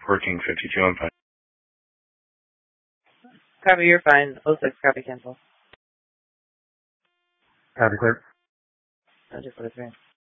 1452, I'm fine. Copy, you're fine. 06, copy, cancel. Copy, clear. 243.